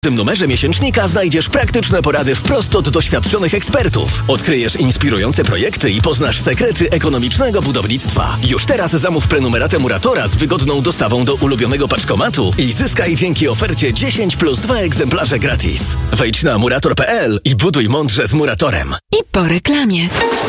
W tym numerze miesięcznika znajdziesz praktyczne porady wprost od doświadczonych ekspertów. Odkryjesz inspirujące projekty i poznasz sekrety ekonomicznego budownictwa. Już teraz zamów prenumeratę Muratora z wygodną dostawą do ulubionego paczkomatu i zyskaj dzięki ofercie 10 plus 2 egzemplarze gratis. Wejdź na murator.pl i buduj mądrze z Muratorem. I po reklamie.